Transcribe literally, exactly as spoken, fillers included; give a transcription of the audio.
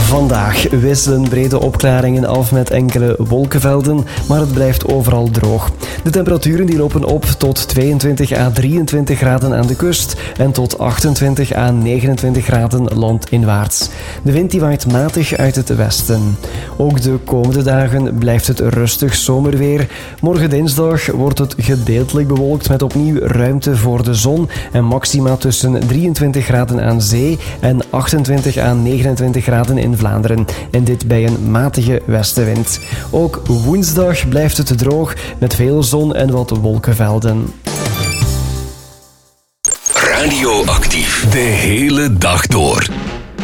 Vandaag wisselen brede opklaringen af met enkele wolkenvelden, maar het blijft overal droog. De temperaturen die lopen op tot tweeëntwintig à drieëntwintig graden aan de kust en tot achtentwintig à negenentwintig graden landinwaarts. De wind die waait matig uit het westen. Ook de komende dagen blijft het rustig zomerweer. Morgen dinsdag wordt het gedeeltelijk bewolkt met opnieuw ruimte voor de zon en maxima tussen drieëntwintig graden aan zee en achtentwintig à negenentwintig graden in Vlaanderen. En dit bij een matige westenwind. Ook woensdag blijft het droog met veel zon en wat wolkenvelden. Radioactief. De hele dag door.